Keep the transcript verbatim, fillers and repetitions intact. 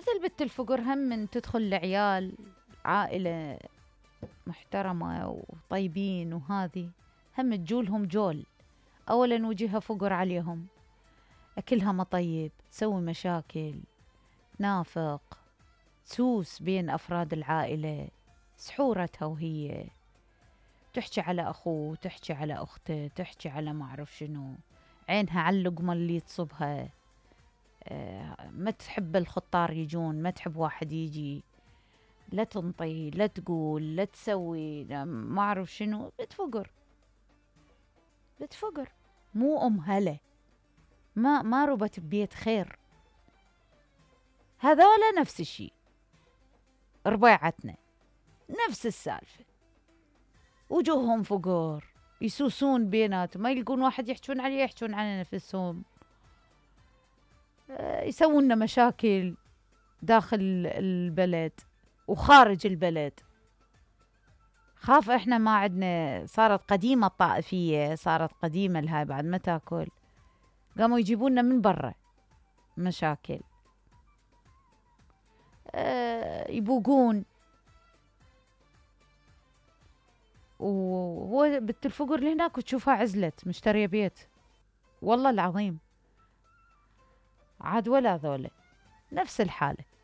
مثل بنت الفقر هم من تدخل لعيال عائلة محترمة وطيبين، وهذه هم تجولهم جول. أولا وجهها فقر عليهم، أكلها مطيب، تسوي مشاكل، تنافق، تسوس بين أفراد العائلة، سحورتها وهي تحكي على أخوه، تحكي على أخته، تحكي على ما أعرف شنو، عينها على اللقمة اللي تصبها. أه ما تحب الخطار يجون، ما تحب واحد يجي، لا تنطي، لا تقول، لا تسوي، لا ما أعرف شنو. بتفقر بتفقر مو أم هلا، ما ما ربت ببيت خير. هذولا نفس الشي، ربيعتنا نفس السالفة، وجوههم فقر، يسوسون بيناتهم، ما يلقون واحد يحجون عليه يحجون على نفسهم. أه يسوون لنا مشاكل داخل البلد وخارج البلد. خاف احنا ما عندنا، صارت قديمة الطائفية، صارت قديمة الهاي بعد ما تاكل، قاموا يجيبوننا من برا مشاكل. أه يبوقون. وهو بنت الفقر اللي هناك وتشوفها عزلت مشترية بيت، والله العظيم. عاد ولا ذولا نفس الحالة.